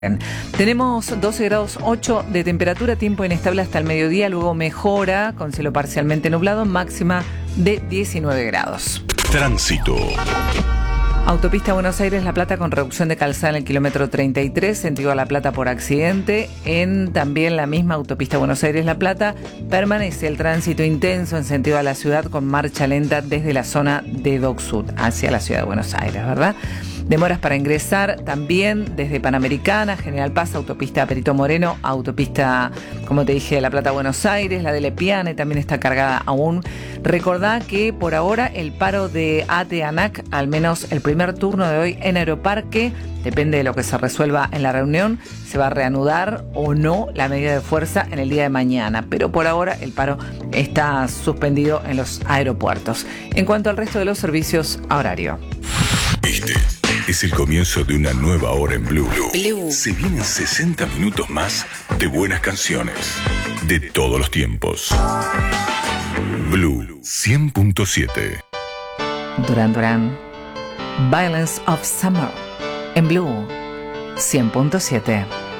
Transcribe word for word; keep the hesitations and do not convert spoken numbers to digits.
Tenemos doce grados ocho de temperatura, tiempo inestable hasta el mediodía, luego mejora con cielo parcialmente nublado, máxima de diecinueve grados. Tránsito. Autopista Buenos Aires-La Plata con reducción de calzada en el kilómetro treinta y tres, sentido a La Plata por accidente. En también la misma autopista Buenos Aires-La Plata permanece el tránsito intenso en sentido a la ciudad con marcha lenta desde la zona de Dock Sud hacia la ciudad de Buenos Aires, ¿verdad? Demoras para ingresar también desde Panamericana, General Paz, autopista Perito Moreno, autopista, como te dije, de La Plata Buenos Aires, la de Lepiane también está cargada aún. Recordá que por ahora el paro de A T E ANAC, al menos el primer turno de hoy en Aeroparque, depende de lo que se resuelva en la reunión, se va a reanudar o no la medida de fuerza en el día de mañana, pero por ahora el paro está suspendido en los aeropuertos. En cuanto al resto de los servicios a horario. Este es el comienzo de una nueva hora en Blue. Blue. Se vienen sesenta minutos más de buenas canciones de todos los tiempos. Blue cien punto siete. Duran Duran, Violence of Summer, en Blue cien punto siete.